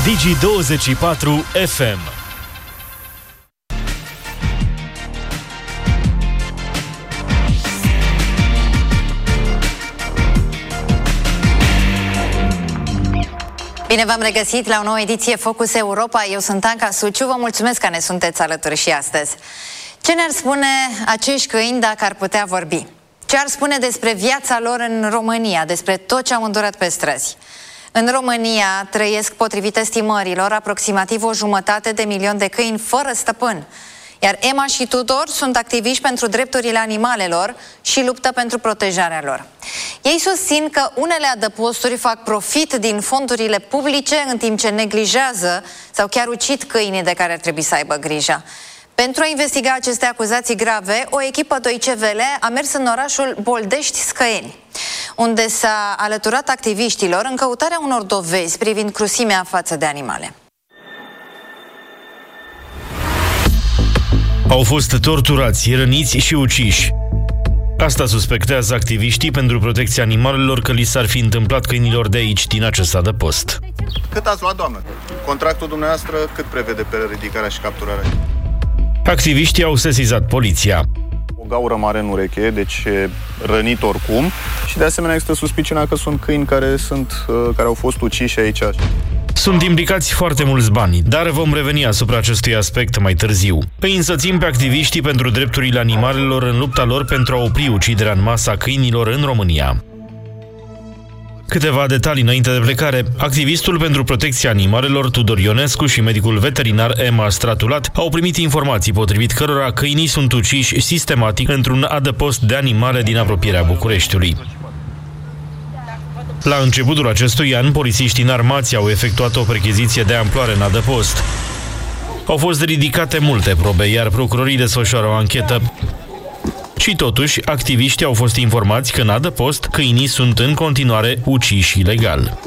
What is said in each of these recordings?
Digi24 FM. Bine v-am regăsit la o nouă ediție Focus Europa. Eu sunt Anca Suciu, vă mulțumesc că ne sunteți alături și astăzi. Ce ne-ar spune acești câini dacă ar putea vorbi? Ce ar spune despre viața lor în România, despre tot ce au îndurat pe străzi? În România trăiesc, potrivit estimărilor, aproximativ 1,5 milion de câini fără stăpân. Iar Emma și Tudor sunt activiști pentru drepturile animalelor și luptă pentru protejarea lor. Ei susțin că unele adăposturi fac profit din fondurile publice în timp ce neglijează sau chiar ucid câinii de care ar trebui să aibă grijă. Pentru a investiga aceste acuzații grave, o echipă Deutsche Welle a mers în orașul Boldești-Scăieni, unde s-a alăturat activiștilor în căutarea unor dovezi privind crusimea față de animale. Au fost torturați, răniți și uciși. Asta suspectează activiștii pentru protecția animalelor că li s-ar fi întâmplat câinilor de aici, din acest adăpost. Cât ați luat, doamnă? Contractul dumneavoastră cât prevede pe ridicarea și capturarea? Activiștii au sesizat poliția. O gaură mare în ureche, deci rănit oricum. Și de asemenea există suspiciunea că sunt câini care au fost uciși aici. Sunt implicați foarte mulți bani, dar vom reveni asupra acestui aspect mai târziu. Îi însoțim pe activiștii pentru drepturile animalelor în lupta lor pentru a opri uciderea în masă a câinilor în România. Câteva detalii înainte de plecare. Activistul pentru protecția animalelor Tudor Ionescu și medicul veterinar Emma Stratulat au primit informații potrivit cărora câinii sunt uciși sistematic într-un adăpost de animale din apropierea Bucureștiului. La începutul acestui an, polițiștii înarmați au efectuat o percheziție de amploare în adăpost. Au fost ridicate multe probe, iar procurorii desfășoară o anchetă. Și totuși, activiștii au fost informați că în adăpost câinii sunt în continuare uciși ilegal.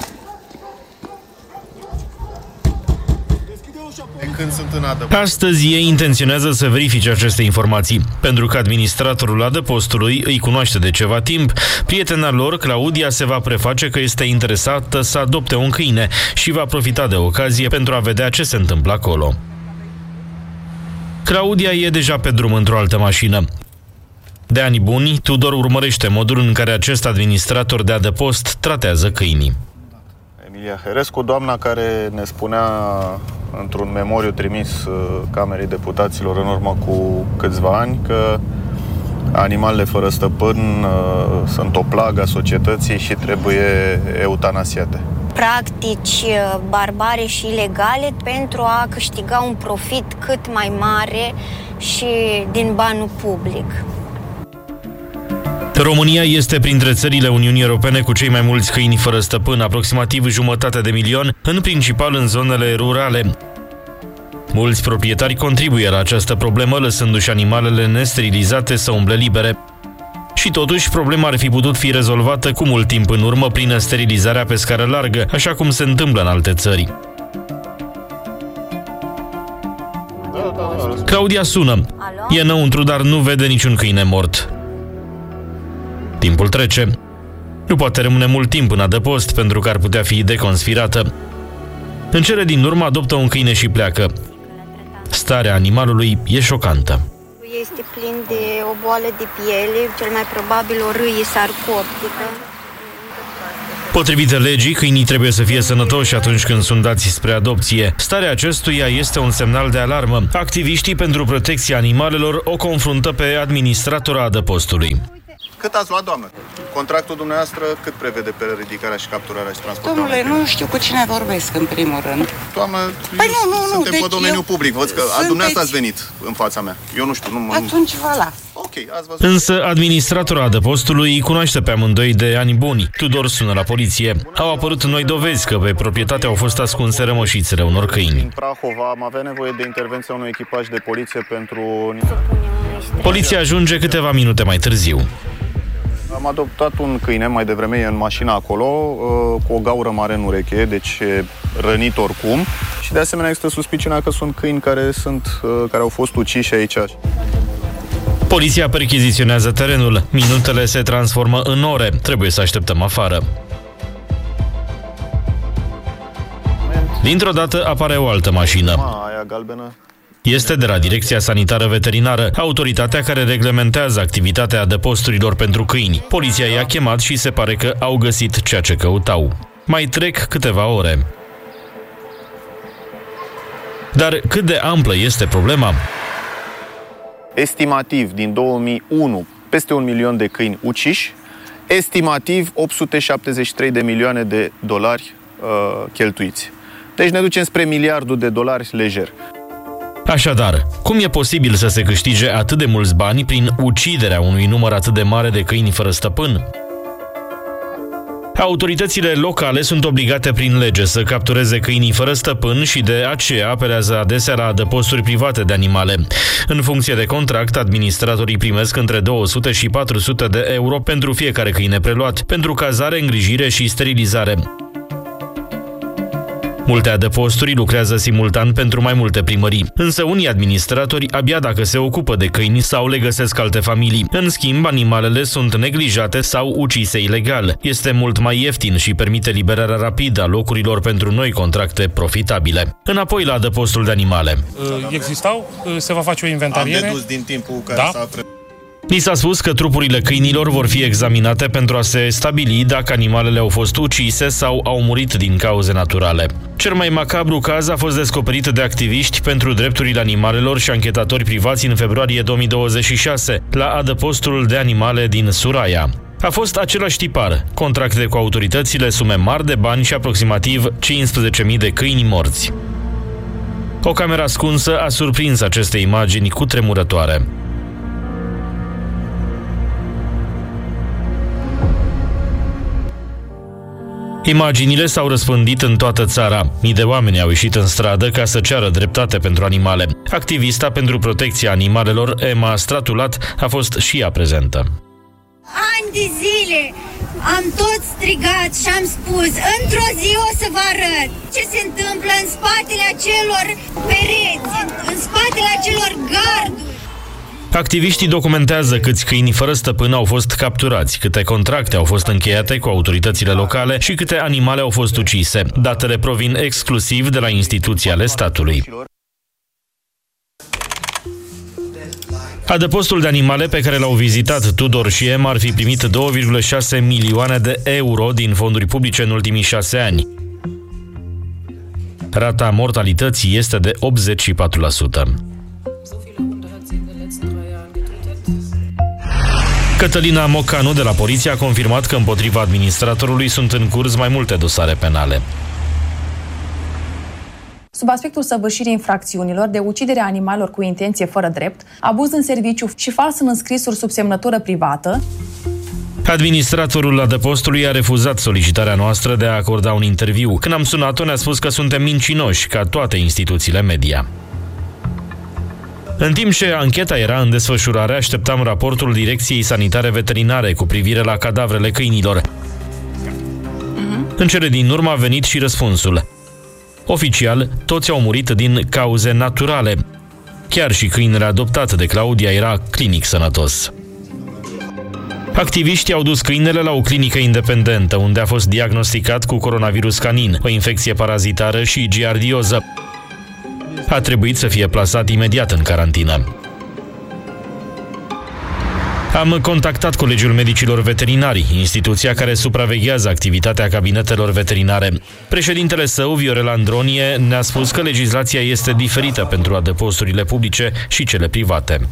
Când sunt în adăpost? Astăzi ei intenționează să verifice aceste informații. Pentru că administratorul adăpostului îi cunoaște de ceva timp, prietena lor, Claudia, se va preface că este interesată să adopte un câine și va profita de ocazie pentru a vedea ce se întâmplă acolo. Claudia e deja pe drum într-o altă mașină. De ani buni, Tudor urmărește modul în care acest administrator de adăpost tratează câinii. Emilia Herescu, doamna care ne spunea într-un memoriu trimis Camerei Deputaților în urmă cu câțiva ani că animalele fără stăpân sunt o plagă a societății și trebuie eutanasiate. Practici barbare și ilegale pentru a câștiga un profit cât mai mare și din banul public. România este printre țările Uniunii Europene cu cei mai mulți câini fără stăpân, aproximativ 1,5 milion, în principal în zonele rurale. Mulți proprietari contribuie la această problemă, lăsându-și animalele nesterilizate să umble libere. Și totuși, problema ar fi putut fi rezolvată cu mult timp în urmă prin sterilizarea pe scară largă, așa cum se întâmplă în alte țări. Claudia sună. E înăuntru, dar nu vede niciun câine mort. Timpul trece. Nu poate rămâne mult timp în adăpost pentru că ar putea fi deconspirată. În cele din urmă adoptă un câine și pleacă. Starea animalului e șocantă. Este plin de o boală de piele, cel mai probabil o râie sarcoptică. Potrivit legii, câinii trebuie să fie sănătoși atunci când sunt dați spre adopție. Starea acestuia este un semnal de alarmă. Activiștii pentru protecția animalelor o confruntă pe administratora adăpostului. Cât ați luat, doamnă? Contractul dumneavoastră cât prevede pe ridicarea și capturarea și transportarea? Domnule, nu știu cu cine vorbesc în primul rând. Doamnă, suntem pe domeniul public. Văd că dumneavoastră ați venit în fața mea. Eu nu știu. Atunci vă las. Ok, ați văzut. Însă administratora adăpostului îi cunoaște pe amândoi de ani buni. Tudor sună la poliție. Au apărut noi dovezi că pe proprietate au fost ascunse rămășițele unor câini. În Prahova am avea nevoie de intervenția unui echipaj de poliție pentru... Poliția ajunge câteva minute mai târziu. Am adoptat un câine mai devreme în mașina acolo, cu o gaură mare în ureche, deci rănit oricum. Și de asemenea există suspiciunea că sunt câini care au fost uciși aici. Poliția percheziționează terenul. Minutele se transformă în ore. Trebuie să așteptăm afară. Dintr-o dată apare o altă mașină. Aia galbenă. Este de la Direcția Sanitară Veterinară, autoritatea care reglementează activitatea adăposturilor pentru câini. Poliția i-a chemat și se pare că au găsit ceea ce căutau. Mai trec câteva ore. Dar cât de amplă este problema? Estimativ, din 2001, peste 1 milion de câini uciși, estimativ 873 de milioane de dolari cheltuiți. Deci ne ducem spre $1 miliard lejer. Așadar, cum e posibil să se câștige atât de mulți bani prin uciderea unui număr atât de mare de câini fără stăpân? Autoritățile locale sunt obligate prin lege să captureze câinii fără stăpân și de aceea apelează adesea la adăposturi private de animale. În funcție de contract, administratorii primesc între 200 și 400 de euro pentru fiecare câine preluat, pentru cazare, îngrijire și sterilizare. Multe adăposturi lucrează simultan pentru mai multe primării, însă unii administratori abia dacă se ocupă de câini sau le găsesc alte familii. În schimb, animalele sunt neglijate sau ucise ilegal. Este mult mai ieftin și permite liberarea rapidă a locurilor pentru noi contracte profitabile. Înapoi la adăpostul de animale. Existau, se va face o inventariere. Am dedus din timpul care s-a Ni s-a spus că trupurile câinilor vor fi examinate pentru a se stabili dacă animalele au fost ucise sau au murit din cauze naturale. Cel mai macabru caz a fost descoperit de activiști pentru drepturile animalelor și anchetatori privați în februarie 2026, la adăpostul de animale din Suraia. A fost același tipar, contracte cu autoritățile, sume mari de bani și aproximativ 15.000 de câini morți. O cameră ascunsă a surprins aceste imagini cutremurătoare. Imaginile s-au răspândit în toată țara. Mii de oameni au ieșit în stradă ca să ceară dreptate pentru animale. Activista pentru protecția animalelor, Emma Stratulat, a fost și ea prezentă. Ani de zile am tot strigat și am spus: într-o zi o să vă arăt ce se întâmplă în spatele acelor pereți, în spatele acelor garduri. Activiștii documentează câți câini fără stăpân au fost capturați, câte contracte au fost încheiate cu autoritățile locale și câte animale au fost ucise. Datele provin exclusiv de la instituții ale statului. Adăpostul de animale pe care l-au vizitat Tudor și Emma ar fi primit 2,6 milioane de euro din fonduri publice în ultimii 6 ani. Rata mortalității este de 84%. Cătălina Mocanu de la poliție a confirmat că împotriva administratorului sunt în curs mai multe dosare penale. Sub aspectul săvârșirii infracțiunilor de ucidere a animalelor cu intenție fără drept, abuz în serviciu și fals în înscrisuri sub semnătură privată. Administratorul adăpostului a refuzat solicitarea noastră de a acorda un interviu. Când am sunat-o, ne-a spus că suntem mincinoși, ca toate instituțiile media. În timp ce ancheta era în desfășurare, așteptam raportul Direcției Sanitare Veterinare cu privire la cadavrele câinilor. În cele din urmă a venit și răspunsul. Oficial, toți au murit din cauze naturale. Chiar și câinele adoptat de Claudia era clinic sănătos. Activiștii au dus câinele la o clinică independentă, unde a fost diagnosticat cu coronavirus canin, o infecție parazitară și giardioză. A trebuit să fie plasat imediat în carantină. Am contactat Colegiul Medicilor Veterinari, instituția care supraveghează activitatea cabinetelor veterinare. Președintele său, Viorel Andronie, ne-a spus că legislația este diferită pentru adăposturile publice și cele private.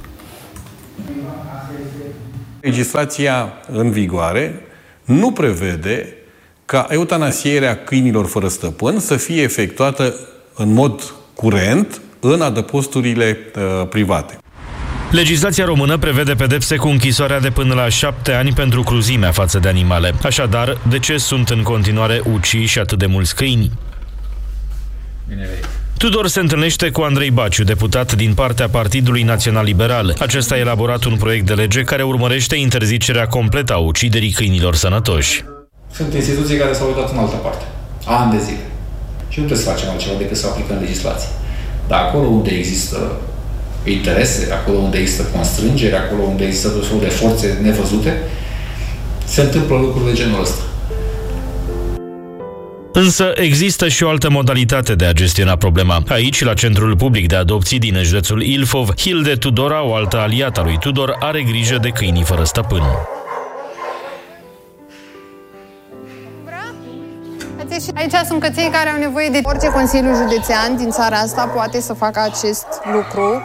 Legislația în vigoare nu prevede ca eutanasierea câinilor fără stăpân să fie efectuată în mod curent în adăposturile private. Legislația română prevede pedepse cu închisoarea de până la 7 ani pentru cruzimea față de animale. Așadar, de ce sunt în continuare uciși atât de mulți câini? Tudor se întâlnește cu Andrei Baciu, deputat din partea Partidului Național Liberal. Acesta a elaborat un proiect de lege care urmărește interzicerea completă a uciderii câinilor sănătoși. Sunt instituții care s-au uitat în altă parte, ani de zile. Și nu trebuie să facem altceva decât să aplicăm legislație. Dar acolo unde există interese, acolo unde există constrângere, acolo unde există tot felul de forțe nevăzute, se întâmplă lucruri de genul ăsta. Însă există și o altă modalitate de a gestiona problema. Aici, la Centrul Public de Adopții din județul Ilfov, Hilde Tudora, o altă aliată a lui Tudor, are grijă de câinii fără stăpân. Aici sunt căței care au nevoie de orice Consiliu Județean din țara asta poate să facă acest lucru.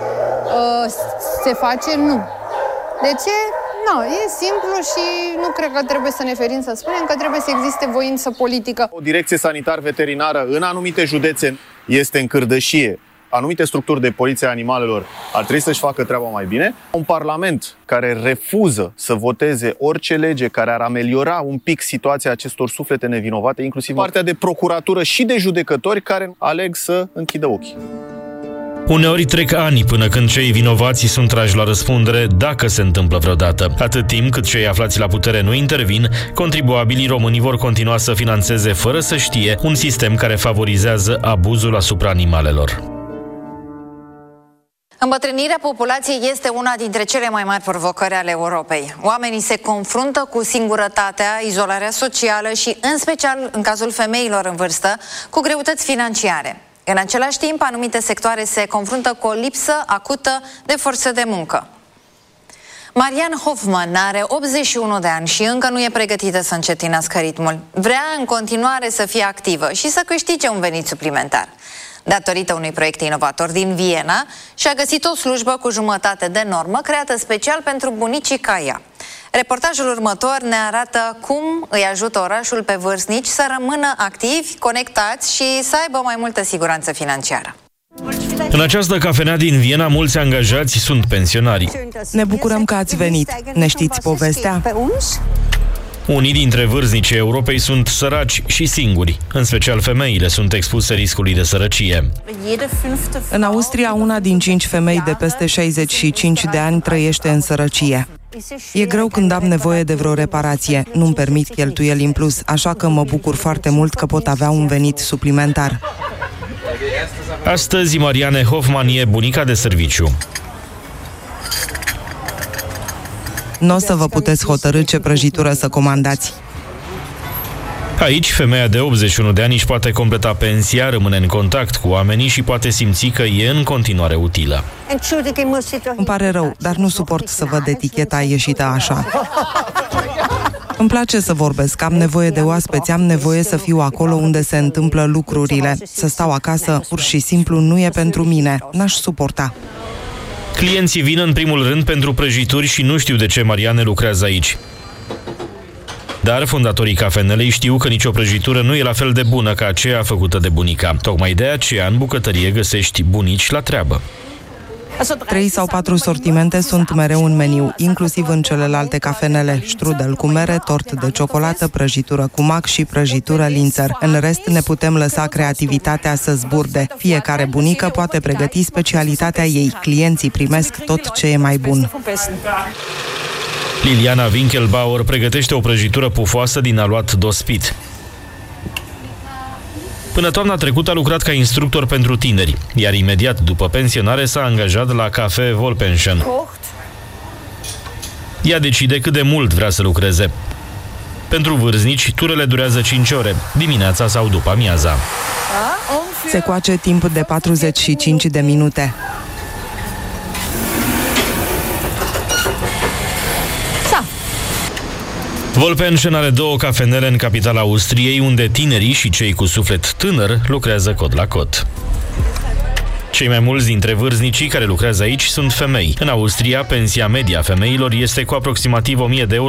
Se face? Nu. De ce? Nu, e simplu și nu cred că trebuie să ne ferim să spunem că trebuie să existe voință politică. O direcție sanitar-veterinară în anumite județe este în cârdășie. Anumite structuri de poliție a animalelor ar trebui să-și facă treaba mai bine. Un parlament care refuză să voteze orice lege care ar ameliora un pic situația acestor suflete nevinovate, inclusiv partea de procuratură și de judecători care aleg să închidă ochii. Uneori trec ani până când cei vinovați sunt trași la răspundere, dacă se întâmplă vreodată. Atât timp cât cei aflați la putere nu intervin, contribuabilii români vor continua să finanțeze fără să știe un sistem care favorizează abuzul asupra animalelor. Îmbătrânirea populației este una dintre cele mai mari provocări ale Europei. Oamenii se confruntă cu singurătatea, izolarea socială și, în special în cazul femeilor în vârstă, cu greutăți financiare. În același timp, anumite sectoare se confruntă cu o lipsă acută de forță de muncă. Marian Hoffman are 81 de ani și încă nu e pregătită să încetinească ritmul. Vrea în continuare să fie activă și să câștige un venit suplimentar. Datorită unui proiect inovator din Viena, și-a găsit o slujbă cu jumătate de normă, creată special pentru bunicii ca ea. Reportajul următor ne arată cum îi ajută orașul pe vârstnici să rămână activi, conectați și să aibă mai multă siguranță financiară. În această cafenea din Viena, mulți angajați sunt pensionari. Ne bucurăm că ați venit. Ne știți povestea? Unii dintre vârstnicii Europei sunt săraci și singuri. În special femeile sunt expuse riscului de sărăcie. În Austria, una din 5 femei de peste 65 de ani trăiește în sărăcie. E greu când am nevoie de vreo reparație. Nu-mi permit cheltuieli în plus, așa că mă bucur foarte mult că pot avea un venit suplimentar. Astăzi, Marianne Hoffman e bunica de serviciu. Nu o să vă puteți hotărî ce prăjitură să comandați. Aici, femeia de 81 de ani își poate completa pensia, rămâne în contact cu oamenii și poate simți că e în continuare utilă. Îmi pare rău, dar nu suport să văd eticheta ieșită așa. Îmi place să vorbesc, am nevoie de oaspeți, am nevoie să fiu acolo unde se întâmplă lucrurile. Să stau acasă, pur și simplu, nu e pentru mine. N-aș suporta. Clienții vin în primul rând pentru prăjituri și nu știu de ce Marianne lucrează aici. Dar fondatorii cafenelei știu că nicio prăjitură nu e la fel de bună ca aceea făcută de bunica. Tocmai de aceea în bucătărie găsești bunici la treabă. 3 sau 4 sortimente sunt mereu în meniu, inclusiv în celelalte cafenele: strudel cu mere, tort de ciocolată, prăjitură cu mac și prăjitură linzer. În rest ne putem lăsa creativitatea să zburde. Fiecare bunică poate pregăti specialitatea ei. Clienții primesc tot ce e mai bun. Liliana Winkelbauer pregătește o prăjitură pufoasă din aluat dospit. Până toamna trecută a lucrat ca instructor pentru tineri, iar imediat după pensionare s-a angajat la Café Volpenschen. Ea decide cât de mult vrea să lucreze. Pentru vârstnici, turele durează 5 ore, dimineața sau după amiaza. Se coace timp de 45 de minute. Volpenschen are 2 cafenele în capitala Austriei, unde tinerii și cei cu suflet tânăr lucrează cot la cot. Cei mai mulți dintre vârstnicii care lucrează aici sunt femei. În Austria, pensia media a femeilor este cu aproximativ 1000 de euro